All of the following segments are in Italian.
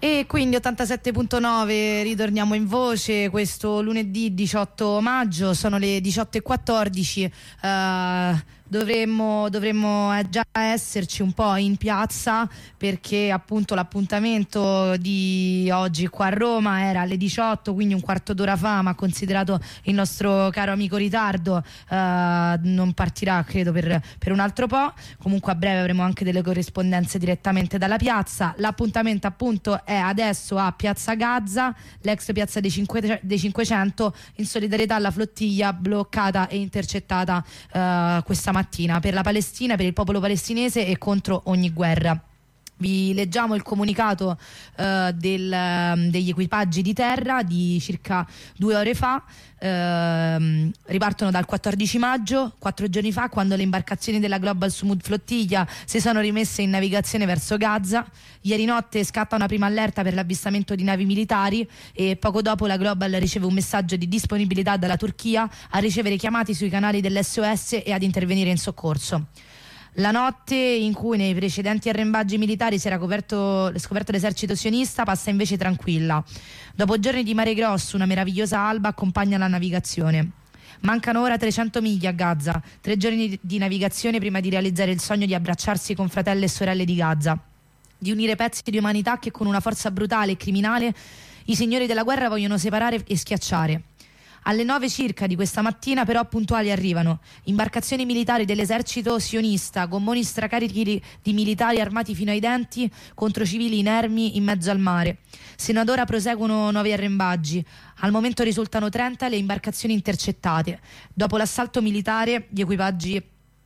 E quindi 87.9, ritorniamo in voce questo lunedì 18 maggio, sono le 18:14. Dovremmo già esserci un po' in piazza, perché appunto l'appuntamento di oggi qua a Roma era alle 18, quindi un quarto d'ora fa, ma considerato il nostro caro amico ritardo non partirà credo per un altro po'. Comunque a breve avremo anche delle corrispondenze direttamente dalla piazza. L'appuntamento appunto è adesso a Piazza Gazza, l'ex piazza dei 500, in solidarietà alla flottiglia bloccata e intercettata questa mattina per la Palestina, per il popolo palestinese e contro ogni guerra. Vi leggiamo il comunicato degli equipaggi di terra di circa 2 ore fa. Ripartono dal 14 maggio, 4 giorni fa, quando le imbarcazioni della Global Sumud Flottiglia si sono rimesse in navigazione verso Gaza. Ieri notte scatta una prima allerta per l'avvistamento di navi militari e poco dopo la Global riceve un messaggio di disponibilità dalla Turchia a ricevere chiamati sui canali dell'SOS e ad intervenire in soccorso. La notte in cui nei precedenti arrembaggi militari si era scoperto l'esercito sionista passa invece tranquilla. Dopo giorni di mare grosso, una meravigliosa alba accompagna la navigazione. Mancano ora 300 miglia a Gaza, 3 giorni di navigazione prima di realizzare il sogno di abbracciarsi con fratelli e sorelle di Gaza, di unire pezzi di umanità che con una forza brutale e criminale i signori della guerra vogliono separare e schiacciare. Alle 9 circa di questa mattina però puntuali arrivano imbarcazioni militari dell'esercito sionista, gommoni stracarichi di militari armati fino ai denti contro civili inermi in mezzo al mare. Sino ad ora proseguono 9 arrembaggi. Al momento risultano 30 le imbarcazioni intercettate. Dopo l'assalto militare gli equipaggi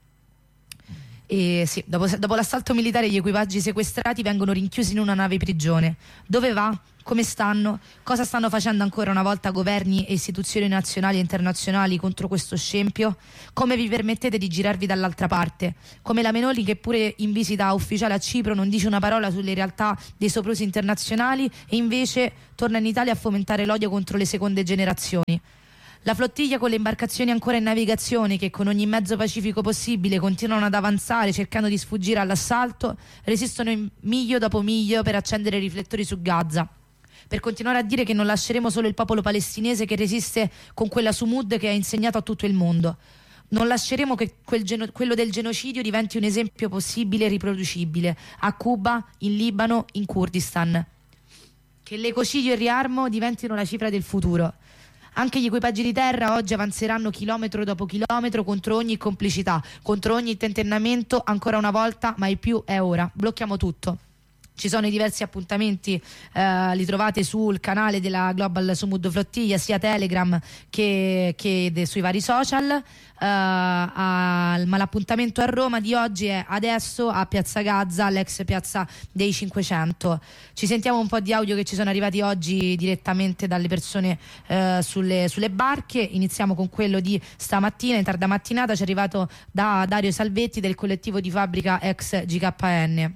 dopo l'assalto militare gli equipaggi sequestrati vengono rinchiusi in una nave prigione. Dove va? Come stanno? Cosa stanno facendo ancora una volta governi e istituzioni nazionali e internazionali contro questo scempio? Come vi permettete di girarvi dall'altra parte? Come la Meloni, che pure in visita ufficiale a Cipro non dice una parola sulle realtà dei soprusi internazionali e invece torna in Italia a fomentare l'odio contro le seconde generazioni. La flottiglia con le imbarcazioni ancora in navigazione, che con ogni mezzo pacifico possibile continuano ad avanzare cercando di sfuggire all'assalto, resistono miglio dopo miglio per accendere i riflettori su Gaza, per continuare a dire che non lasceremo solo il popolo palestinese che resiste con quella Sumud che ha insegnato a tutto il mondo. Non lasceremo che quello del genocidio diventi un esempio possibile e riproducibile a Cuba, in Libano, in Kurdistan. Che l'ecocidio e il riarmo diventino la cifra del futuro. Anche gli equipaggi di terra oggi avanzeranno chilometro dopo chilometro contro ogni complicità, contro ogni tentennamento, ancora una volta, mai più è ora. Blocchiamo tutto. Ci sono i diversi appuntamenti, li trovate sul canale della Global Sumud Flottiglia, sia Telegram che sui vari social. Ma l'appuntamento a Roma di oggi è adesso a Piazza Gazza, l'ex piazza dei 500. Ci sentiamo un po' di audio che ci sono arrivati oggi direttamente dalle persone sulle barche. Iniziamo con quello di stamattina, in tarda mattinata ci è arrivato da Dario Salvetti del collettivo di fabbrica ex GKN.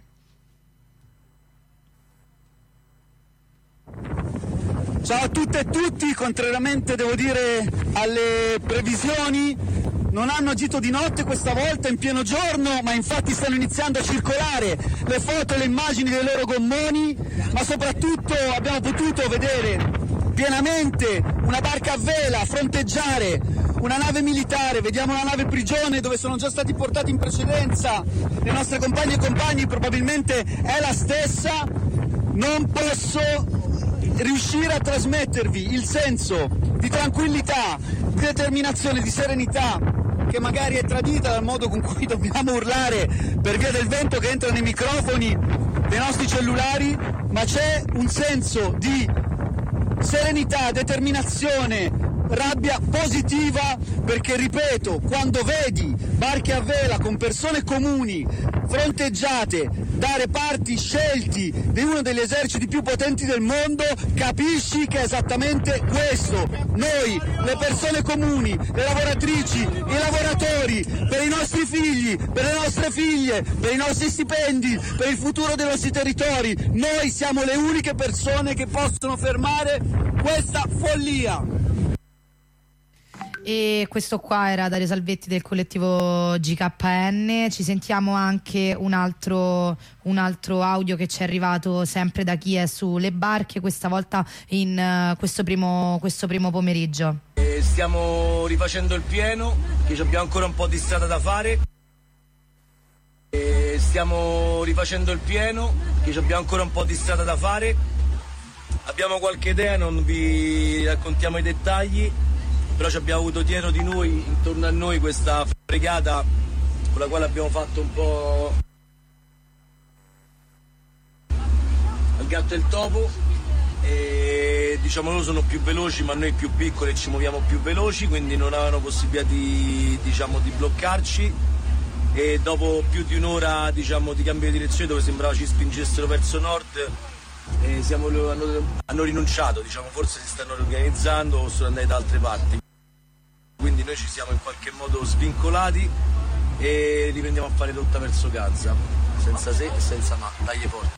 Ciao a tutte e tutti, contrariamente devo dire alle previsioni non hanno agito di notte questa volta, in pieno giorno, ma infatti stanno iniziando a circolare le foto e le immagini dei loro gommoni, ma soprattutto abbiamo potuto vedere pienamente una barca a vela fronteggiare una nave militare. Vediamo una nave prigione dove sono già stati portati in precedenza le nostre compagne e compagni, probabilmente è la stessa. Non posso riuscire a trasmettervi il senso di tranquillità, di determinazione, di serenità che magari è tradita dal modo con cui dobbiamo urlare per via del vento che entra nei microfoni dei nostri cellulari, ma c'è un senso di serenità, determinazione, rabbia positiva, perché ripeto, quando vedi barche a vela con persone comuni fronteggiate da reparti scelti di uno degli eserciti più potenti del mondo, capisci che è esattamente questo. Noi, le persone comuni, le lavoratrici, i lavoratori, per i nostri figli, per le nostre figlie, per i nostri stipendi, per il futuro dei nostri territori, noi siamo le uniche persone che possono fermare questa follia. E questo qua era Dario Salvetti del collettivo GKN. Ci sentiamo anche un altro audio che ci è arrivato sempre da chi è sulle barche, questa volta in questo primo pomeriggio. Stiamo rifacendo il pieno, che abbiamo ancora un po' di strada da fare. Abbiamo qualche idea, non vi raccontiamo i dettagli, però ci abbiamo avuto dietro di noi, intorno a noi, questa fregata con la quale abbiamo fatto un po' il gatto e il topo, e diciamo loro sono più veloci ma noi più piccoli ci muoviamo più veloci, quindi non avevano possibilità di bloccarci, e dopo più di un'ora di cambio di direzione, dove sembrava ci spingessero verso nord, hanno rinunciato, forse si stanno riorganizzando o sono andati da altre parti, quindi noi ci siamo in qualche modo svincolati e riprendiamo a fare rotta verso Gaza, senza se e senza ma, dagli forti.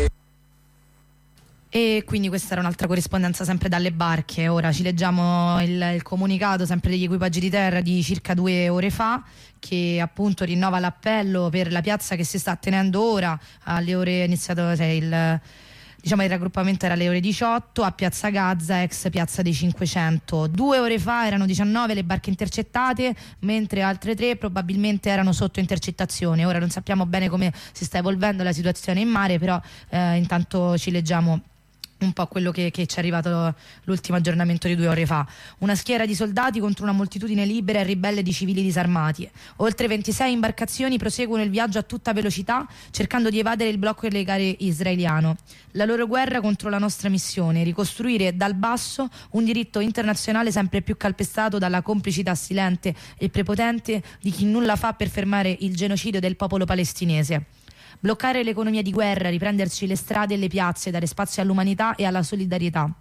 E quindi questa era un'altra corrispondenza sempre dalle barche. Ora ci leggiamo il comunicato sempre degli equipaggi di terra di circa 2 ore fa, che appunto rinnova l'appello per la piazza che si sta tenendo ora alle ore iniziato il raggruppamento era alle ore 18 a Piazza Gaza, ex Piazza dei 500. 2 ore fa erano 19 le barche intercettate, mentre altre 3 probabilmente erano sotto intercettazione. Ora non sappiamo bene come si sta evolvendo la situazione in mare, però intanto ci leggiamo un po' quello che ci è arrivato l'ultimo aggiornamento di 2 ore fa. Una schiera di soldati contro una moltitudine libera e ribelle di civili disarmati. Oltre 26 imbarcazioni proseguono il viaggio a tutta velocità, cercando di evadere il blocco illegale israeliano. La loro guerra contro la nostra missione: ricostruire dal basso un diritto internazionale sempre più calpestato dalla complicità silente e prepotente di chi nulla fa per fermare il genocidio del popolo palestinese. Bloccare l'economia di guerra, riprenderci le strade e le piazze, dare spazio all'umanità e alla solidarietà.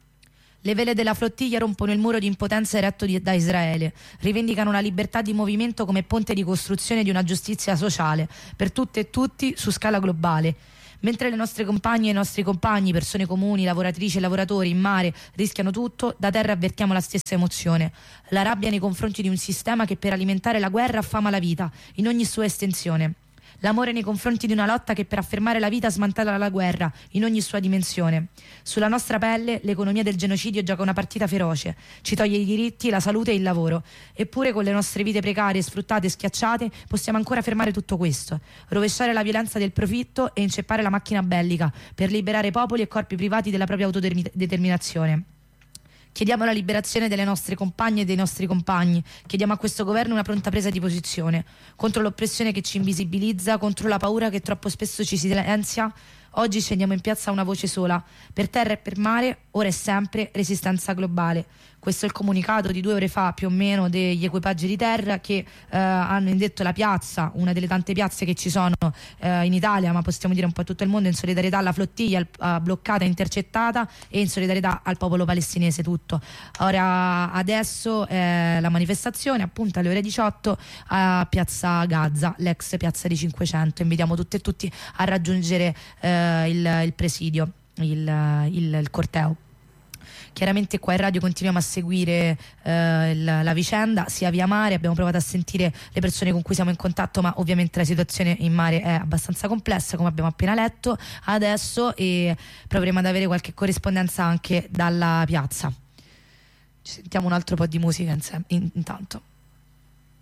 Le vele della flottiglia rompono il muro di impotenza eretto da Israele, rivendicano la libertà di movimento come ponte di costruzione di una giustizia sociale per tutte e tutti su scala globale. Mentre le nostre compagne e i nostri compagni, persone comuni, lavoratrici e lavoratori in mare, rischiano tutto, da terra avvertiamo la stessa emozione: la rabbia nei confronti di un sistema che per alimentare la guerra affama la vita in ogni sua estensione. L'amore nei confronti di una lotta che per affermare la vita smantella la guerra in ogni sua dimensione. Sulla nostra pelle l'economia del genocidio gioca una partita feroce, ci toglie i diritti, la salute e il lavoro. Eppure con le nostre vite precarie, sfruttate e schiacciate possiamo ancora fermare tutto questo, rovesciare la violenza del profitto e inceppare la macchina bellica per liberare popoli e corpi privati della propria autodeterminazione. Chiediamo la liberazione delle nostre compagne e dei nostri compagni. Chiediamo a questo governo una pronta presa di posizione contro l'oppressione che ci invisibilizza, contro la paura che troppo spesso ci silenzia. Oggi scendiamo in piazza una voce sola: per terra e per mare, ora e sempre, resistenza globale. Questo è il comunicato di 2 ore fa più o meno degli equipaggi di terra che hanno indetto la piazza, una delle tante piazze che ci sono in Italia, ma possiamo dire un po' tutto il mondo, in solidarietà alla flottiglia bloccata e intercettata e in solidarietà al popolo palestinese tutto. Ora adesso la manifestazione appunto alle ore 18 a Piazza Gaza, l'ex Piazza dei 500. Invitiamo tutte e tutti a raggiungere il presidio, il corteo. Chiaramente qua in radio continuiamo a seguire la vicenda sia via mare. Abbiamo provato a sentire le persone con cui siamo in contatto, ma ovviamente la situazione in mare è abbastanza complessa, come abbiamo appena letto adesso, e proveremo ad avere qualche corrispondenza anche dalla piazza. Ci sentiamo un altro po' di musica intanto.